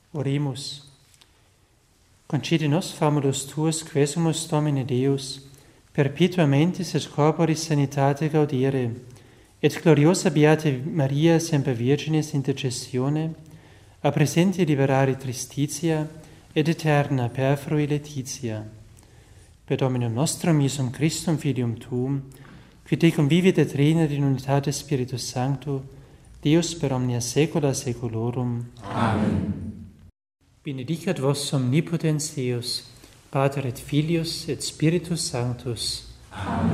Oremus. Concedi nos famulus tuus, quesumus Domine Deus, perpetuamentis et corporis sanitate gaudere, et gloriosa Beata Maria, semper Virginis intercessione, a presenti liberare tristitia, et eterna perfrui laetitia. Per Dominum nostrum, Iesum Christum, Filium Tuum, qui tecum vivit et regnat in unitate Spiritus Sancto, Deus per omnia saecula saeculorum. Amen. Benedicat vos omnipotens Deus, Pater et Filius et Spiritus Sanctus. Amen.